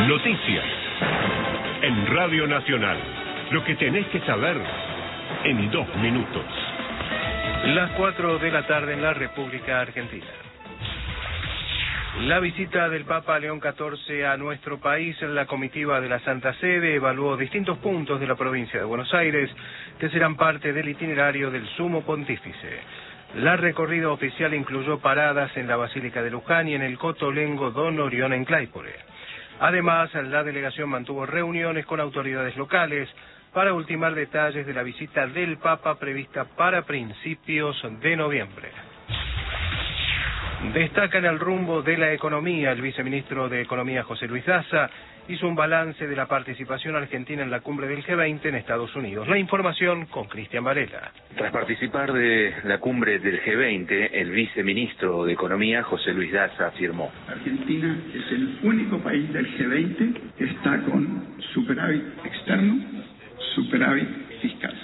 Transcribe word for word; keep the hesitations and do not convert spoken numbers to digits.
Noticias en Radio Nacional. Lo que tenés que saber en dos minutos. Las cuatro de la tarde en la República Argentina. La visita del Papa León catorce a nuestro país, la comitiva de la Santa Sede evaluó distintos puntos de la provincia de Buenos Aires que serán parte del itinerario del Sumo Pontífice. La recorrida oficial incluyó paradas en la Basílica de Luján y en el Cotolengo Don Orión en Claypole. Además, la delegación mantuvo reuniones con autoridades locales para ultimar detalles de la visita del Papa prevista para principios de noviembre. Destaca en el rumbo de la economía. El viceministro de Economía, José Luis Daza, hizo un balance de la participación argentina en la cumbre del G veinte en Estados Unidos. La información con Cristian Varela. Tras participar de la cumbre del G veinte, el viceministro de Economía, José Luis Daza, afirmó: Argentina es el único país del G veinte que está con superávit externo, superávit fiscal.